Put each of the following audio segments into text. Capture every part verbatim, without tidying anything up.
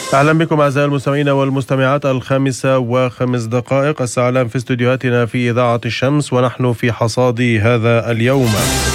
أهلا بكم أعزائي المستمعين والمستمعات. الخامسة وخمس دقائق الساعة الآن في استديوهاتنا في إذاعة الشمس، ونحن في حصاد هذا اليوم.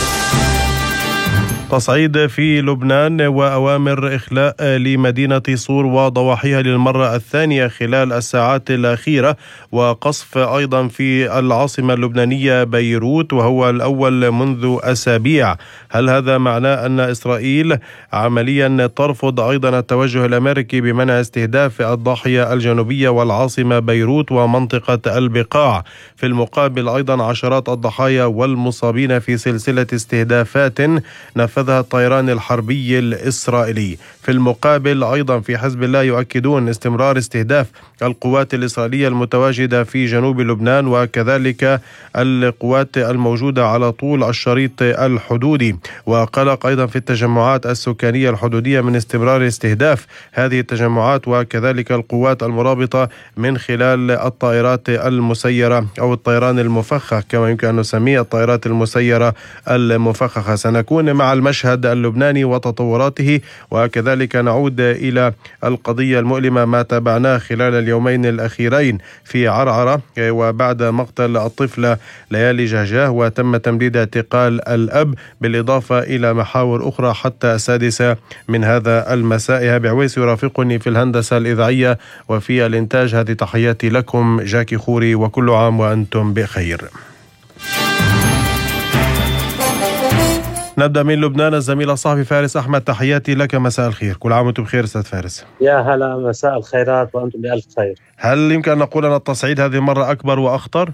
تصعيد في لبنان وأوامر إخلاء لمدينة صور وضواحيها للمرة الثانية خلال الساعات الأخيرة، وقصف أيضا في العاصمة اللبنانية بيروت وهو الأول منذ أسابيع. هل هذا معناه أن إسرائيل عمليا ترفض أيضا التوجه الأمريكي بمنع استهداف الضاحية الجنوبية والعاصمة بيروت ومنطقة البقاع؟ في المقابل أيضا عشرات الضحايا والمصابين في سلسلة استهدافات نفذ الطيران الحربي الإسرائيلي. في المقابل أيضا في حزب الله يؤكدون استمرار استهداف القوات الإسرائيلية المتواجدة في جنوب لبنان وكذلك القوات الموجودة على طول الشريط الحدودي، وقلق أيضا في التجمعات السكانية الحدودية من استمرار استهداف هذه التجمعات وكذلك القوات المرابطة من خلال الطائرات المسيرة أو الطيران المفخخ كما يمكن أن نسميه، الطائرات المسيرة المفخخة. سنكون مع المشهد اللبناني وتطوراته، وكذلك نعود إلى القضية المؤلمة ما تابعناه خلال اليومين الأخيرين في عرعرة وبعد مقتل الطفلة ليالي جهجاه وتم تمديد اعتقال الأب، بالإضافة إلى محاور أخرى حتى السادسة من هذا المساء. إيهاب عويس يرافقني في الهندسة الإذاعية وفي الإنتاج. هذه تحياتي لكم جاكي خوري، وكل عام وأنتم بخير. نبدأ من لبنان. الزميل الصحفي فارس أحمد، تحياتي لك، مساء الخير. كل عام وأنتم بخير أستاذ فارس. يا هلا، مساء الخيرات وأنتم بألف خير. هل يمكن أن نقول أن التصعيد هذه المرة أكبر وأخطر؟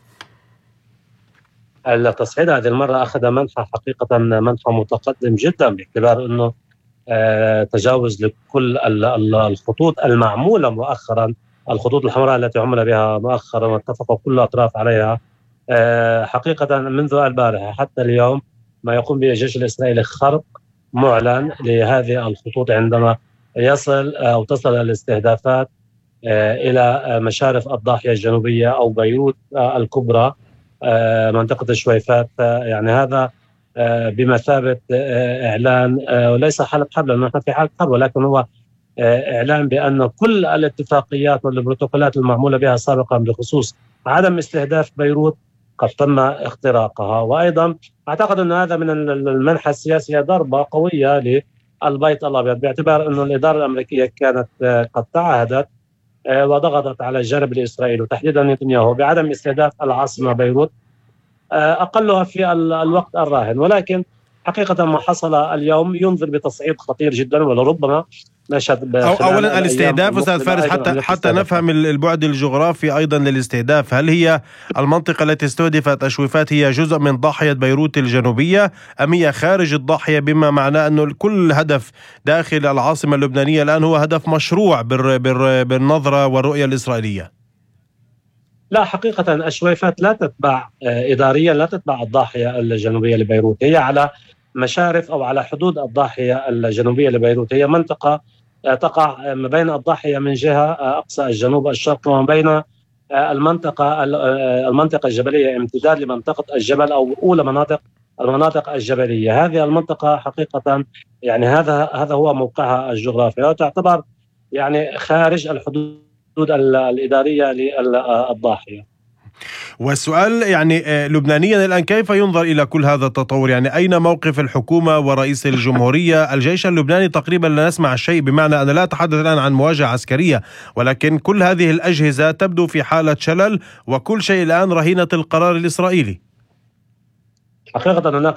التصعيد هذه المرة أخذ منحى حقيقة منحى متقدم جدا، باعتبار أنه آه تجاوز لكل الخطوط المعمولة مؤخرا، الخطوط الحمراء التي عمل بها مؤخرا واتفق كل الأطراف عليها. آه حقيقة منذ البارحة حتى اليوم ما يقوم به الجيش الإسرائيلي خرق معلن لهذه الخطوط عندما يصل أو تصل الاستهدافات إلى مشارف الضاحية الجنوبية أو بيروت الكبرى، منطقة الشويفات. يعني هذا بمثابة إعلان، وليس حالة حرب لأنه نحن في حالة حرب، ولكن هو إعلان بأن كل الاتفاقيات والبروتوكولات المعمولة بها سابقا بخصوص عدم استهداف بيروت قد تم اختراقها. وأيضا أعتقد أن هذا من المنحى السياسي ضربة قوية للبيت الأبيض، باعتبار أن الإدارة الأمريكية كانت قد تعهدت وضغطت على الجانب الإسرائيلي وتحديدا نتنياهو بعدم استهداف العاصمة بيروت أقلها في الوقت الراهن. ولكن حقيقة ما حصل اليوم ينذر بتصعيد خطير جدا، ولربما نشهد أو أولا الاستهداف أستاذ فارس حتى حتى نفهم البعد الجغرافي أيضا للاستهداف. هل هي المنطقة التي استهدفت الشويفات هي جزء من ضاحية بيروت الجنوبية أم هي خارج الضاحية، بما معناه أنه كل هدف داخل العاصمة اللبنانية الآن هو هدف مشروع بالنظرة والرؤية الإسرائيلية؟ لا، حقيقة الشويفات لا تتبع إداريا لا تتبع الضاحية الجنوبية لبيروت، هي على مشارف أو على حدود الضاحية الجنوبية لبيروت. هي منطقة تقع ما بين الضاحية من جهة أقصى الجنوب الشرق وما بين المنطقة المنطقة الجبلية، امتداد لمنطقة الجبل أو أولى مناطق المناطق الجبلية. هذه المنطقة حقيقة يعني هذا هذا هو موقعها الجغرافي، وتعتبر يعني خارج الحدود الإدارية للضاحية. والسؤال يعني لبنانيا الآن كيف ينظر إلى كل هذا التطور؟ يعني أين موقف الحكومة ورئيس الجمهورية؟ الجيش اللبناني تقريبا لا نسمع شيء، بمعنى أنا لا أتحدث الآن عن مواجهة عسكرية، ولكن كل هذه الأجهزة تبدو في حالة شلل وكل شيء الآن رهينة القرار الإسرائيلي. حقيقة هناك